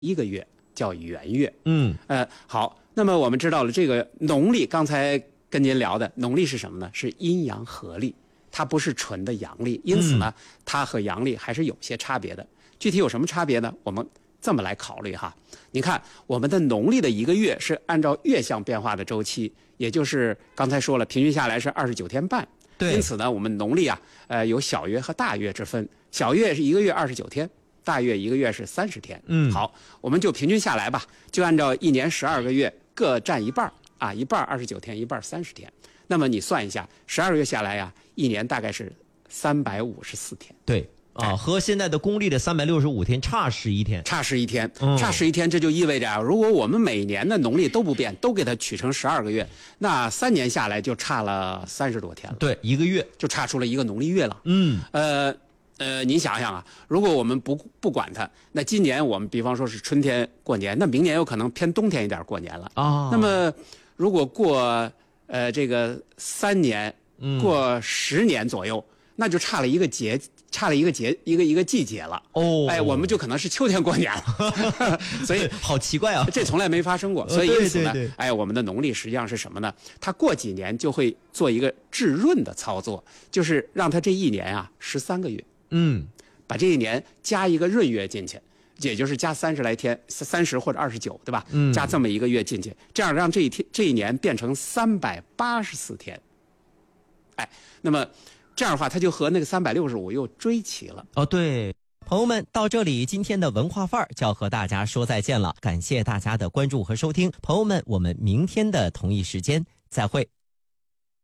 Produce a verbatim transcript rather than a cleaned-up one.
一个月叫元月。 嗯， 呃，好，那么我们知道了这个农历，刚才跟您聊的农历是什么呢？是阴阳合历，它不是纯的阳历，因此呢，嗯、它和阳历还是有些差别的。具体有什么差别呢？我们这么来考虑哈。你看，我们的农历的一个月是按照月相变化的周期，也就是刚才说了，平均下来是二十九天半。 对， 因此呢，我们农历啊，呃，有小月和大月之分。小月是一个月二十九天，大月一个月是三十天。 嗯， 好，我们就平均下来吧，就按照一年十二个月各占一半啊，一半二十九天，一半三十天。那么你算一下，十二个月下来呀、啊，一年大概是三百五十四天。 对。啊，和现在的公历的三百六十五天差十一天， 差十一天， 嗯、 差十一天，这就意味着啊，如果我们每年的农历都不变，都给它取成十二个月，那三年下来就差了三十多天了。 对，一个月就差出了一个农历月了。 嗯， 呃呃，您想想啊，如果我们不不管它，那今年我们比方说是春天过年，那明年有可能偏冬天一点过年了啊。 那么如果过呃这个三年，过十年左右。嗯，那就差了一个节，差了一个节，一个一个季节了。 哦， 哎，我们就可能是秋天过年了，所以好奇怪啊， 这从来没发生过。所以因此呢， 对对对哎，我们的农历实际上是什么呢？它过几年就会做一个至闰的操作，就是让它这一年啊十三个月， 嗯， 把这一年加一个闰月进去。也就是加三十来天，三十或者二十九，对吧？ 嗯， 加这么一个月进去，这样让这一天这一年变成三百八十四天。哎，那么。这样的话，它就和那个三百六十五又追齐了。 哦，对，朋友们，到这里，今天的文化范儿就要和大家说再见了。感谢大家的关注和收听，朋友们，我们明天的同一时间再会。